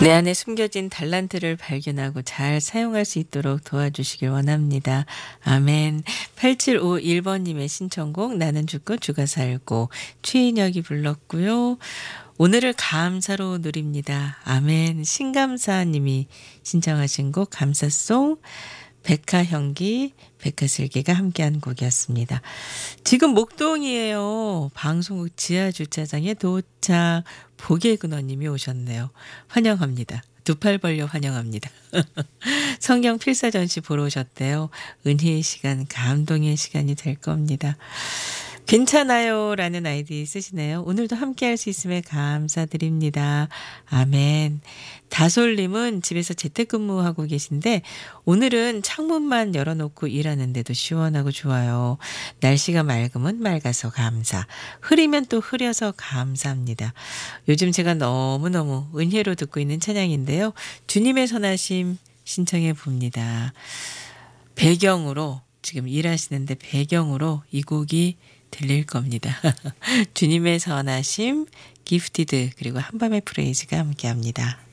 내 안에 숨겨진 달란트를 발견하고 잘 사용할 수 있도록 도와주시길 원합니다. 아멘. 8751번님의 신청곡 나는 죽고 주가 살고 최인혁이 불렀고요. 오늘을 감사로 누립니다. 아멘. 신감사님이 신청하신 곡 감사송 백화형기 백화슬기가 함께한 곡이었습니다. 지금 목동이에요. 방송국 지하주차장에 도착. 보계근원님이 오셨네요. 환영합니다. 두 팔 벌려 환영합니다. 성경 필사전시 보러 오셨대요. 은혜의 시간, 감동의 시간이 될 겁니다. 괜찮아요 라는 아이디 쓰시네요. 오늘도 함께 할 수 있음에 감사드립니다. 아멘. 다솔님은 집에서 재택근무하고 계신데 오늘은 창문만 열어놓고 일하는데도 시원하고 좋아요. 날씨가 맑으면 맑아서 감사. 흐리면 또 흐려서 감사합니다. 요즘 제가 너무너무 은혜로 듣고 있는 찬양인데요. 주님의 선하심 신청해 봅니다. 배경으로 지금 일하시는데 배경으로 이 곡이 들릴 겁니다. 주님의 선하심, 기프티드 그리고 한밤의 프레이즈가 함께합니다.